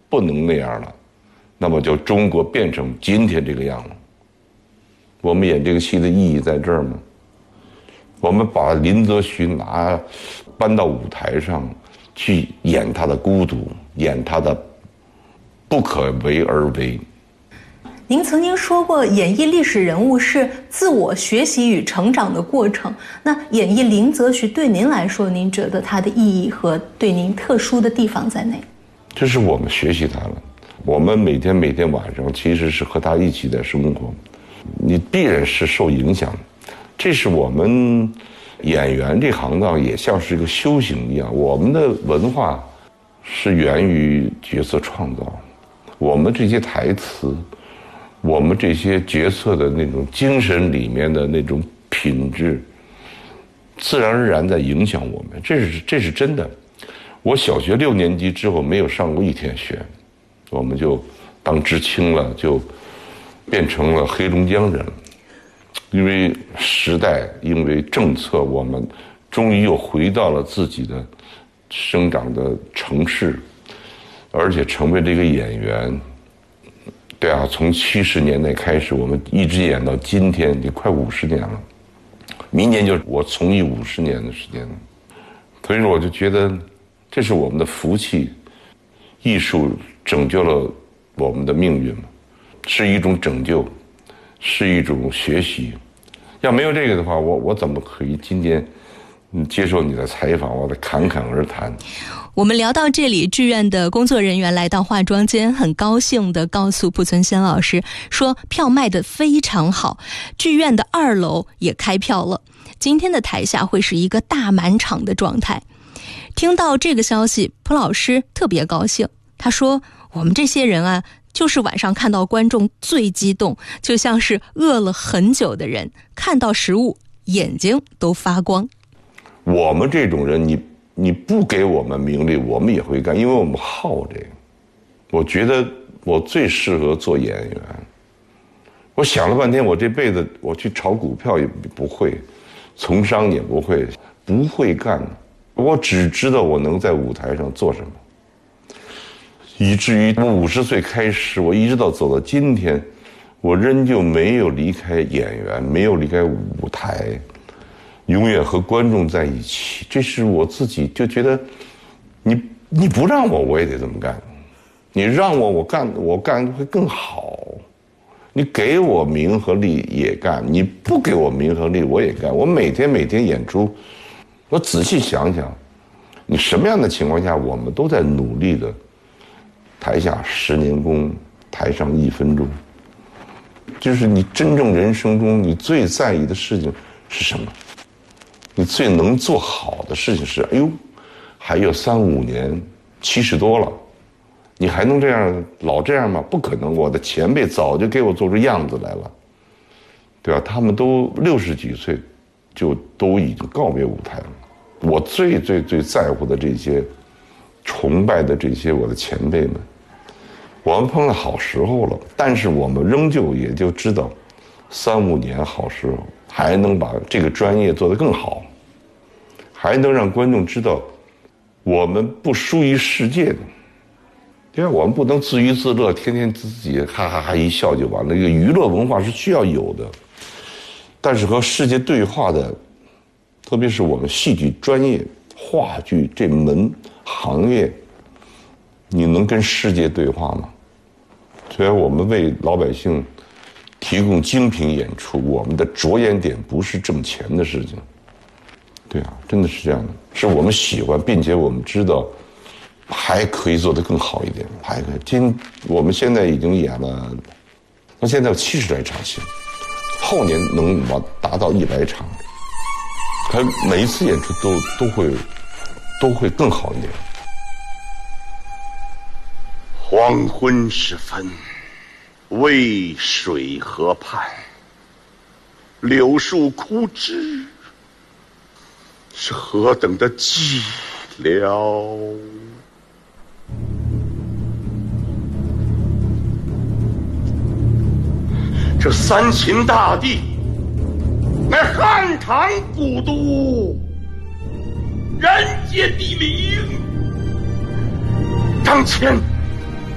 不能那样了，那么就中国变成今天这个样了。我们演这个戏的意义在这儿吗？我们把林则徐搬到舞台上去演他的孤独，演他的不可为而为。 您曾经说过，演绎历史人物是自我学习与成长的过程。那演绎林则徐对您来说，您觉得它的意义和对您特殊的地方在哪？ 这是我们学习他了。我们每天晚上其实是和他一起在生活，你必然是受影响。这是我们演员这行当也像是一个修行一样，我们的文化是源于角色创造，我们这些台词，我们这些角色的那种精神里面的那种品质，自然而然在影响我们，这是真的。我小学6年级之后没有上过1天学，我们就当知青了，就变成了黑龙江人。因为时代，因为政策，我们终于又回到了自己的生长的城市，而且成为这个演员。对啊，从70年代开始，我们一直演到今天，也快50年了。明年就是我从艺50年的时间了。所以说，我就觉得这是我们的福气，艺术拯救了我们的命运，是一种拯救，是一种学习。要没有这个的话，我怎么可以今天接受你的采访，我的侃侃而谈。 我们聊到这里，剧院的工作人员来到化妆间，很高兴地告诉濮存昕老师说，票卖得非常好，剧院的2楼也开票了，今天的台下会是一个大满场的状态。听到这个消息，濮老师特别高兴，他说，我们这些人啊，就是晚上看到观众最激动，就像是饿了很久的人，看到食物眼睛都发光。 我们这种人，你不给我们名利，我们也会干，因为我们好这个。我觉得我最适合做演员。我想了半天，我这辈子我去炒股票也不会，从商也不会干。我只知道我能在舞台上做什么，以至于我50岁开始，我一直走到今天，我仍旧没有离开演员，没有离开舞台，永远和观众在一起。这是我自己就觉得，你不让我也得这么干，你让我干会更好。你给我名和利也干，你不给我名和利我也干。我每天演出，我仔细想想，你什么样的情况下，我们都在努力的。台下10年功，台上1分钟。就是你真正人生中你最在意的事情是什么？你最能做好的事情是，哎呦，还有3、5年，70多了，你还能这样老这样吗？不可能，我的前辈早就给我做出样子来了，对吧？他们都60几岁，就都已经告别舞台了。我最在乎的这些，崇拜的这些我的前辈们，我们碰到好时候了，但是我们仍旧也就知道，3、5年好时候还能把这个专业做得更好，还能让观众知道我们不输于世界的。对吧？我们不能自娱自乐，天天自己哈哈哈一笑就完了。这个娱乐文化是需要有的，但是和世界对话的，特别是我们戏剧专业、话剧这门行业，你能跟世界对话吗？虽然我们为老百姓提供精品演出，我们的着眼点不是挣钱的事情。对啊，真的是这样的，是我们喜欢，并且我们知道还可以做得更好一点，还可以。我们现在已经演了，到现在有70来场戏，后年能达到100场，他每一次演出都会更好一点。 黄昏时分，渭水河畔，柳树枯枝，是何等的寂寥。这三秦大地乃汉唐古都，人杰地灵。当前